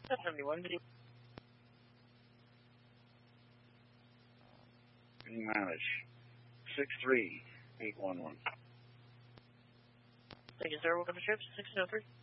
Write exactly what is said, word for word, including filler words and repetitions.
seventy-one, video. Any mileage? six three eight one one. Thank you, sir. Welcome to trips six oh three.